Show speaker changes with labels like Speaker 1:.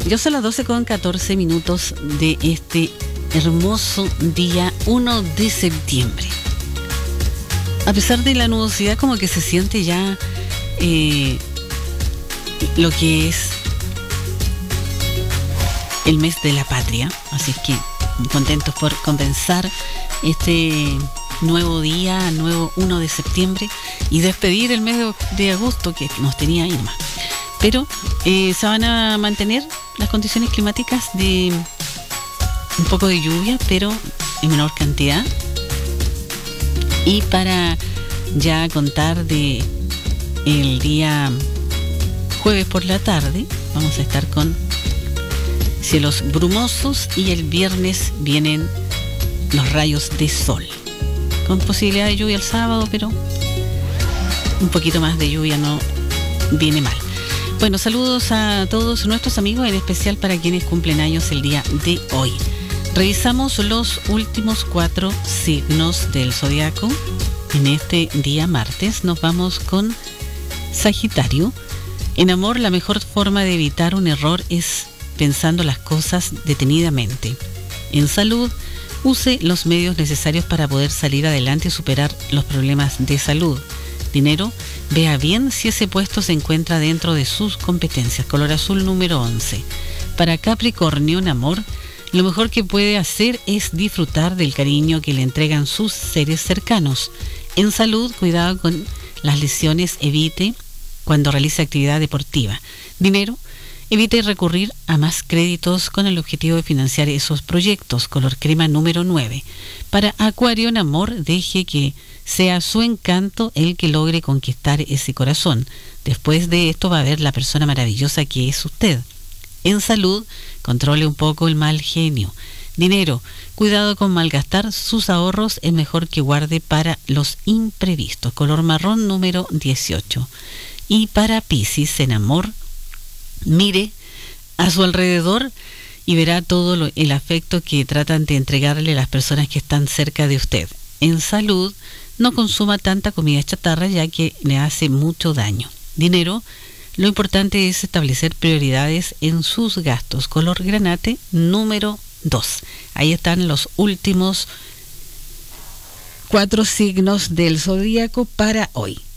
Speaker 1: Yo son las 12:14 de este hermoso día 1 de septiembre. A pesar de la nubosidad, como que se siente ya lo que es el mes de la patria. Así es que contentos por comenzar este nuevo día, nuevo 1 de septiembre y despedir el mes de agosto que nos tenía Irma. Pero se van a mantener las condiciones climáticas de un poco de lluvia, pero en menor cantidad. Y para ya contar de el día jueves por la tarde, vamos a estar con cielos brumosos y el viernes vienen los rayos de sol, con posibilidad de lluvia el sábado, pero un poquito más de lluvia no viene mal. Bueno, saludos a todos nuestros amigos, en especial para quienes cumplen años el día de hoy. Revisamos los últimos 4 signos del zodiaco. En este día martes nos vamos con Sagitario. En amor, la mejor forma de evitar un error es pensando las cosas detenidamente. En salud, use los medios necesarios para poder salir adelante y superar los problemas de salud. Dinero, vea bien si ese puesto se encuentra dentro de sus competencias. Color azul número 11. Para Capricornio, en amor, lo mejor que puede hacer es disfrutar del cariño que le entregan sus seres cercanos. En salud, cuidado con las lesiones, evite cuando realice actividad deportiva. Dinero, evite recurrir a más créditos con el objetivo de financiar esos proyectos. Color crema número 9. Para Acuario, en amor, deje que sea su encanto el que logre conquistar ese corazón. Después de esto va a ver la persona maravillosa que es usted. En salud, controle un poco el mal genio. Dinero, cuidado con malgastar sus ahorros, es mejor que guarde para los imprevistos. Color marrón número 18. Y para Piscis, en amor, mire a su alrededor y verá todo el afecto que tratan de entregarle a las personas que están cerca de usted. En salud, no consuma tanta comida chatarra ya que le hace mucho daño. Dinero, lo importante es establecer prioridades en sus gastos. Color granate número 2. Ahí están los últimos 4 signos del zodíaco para hoy.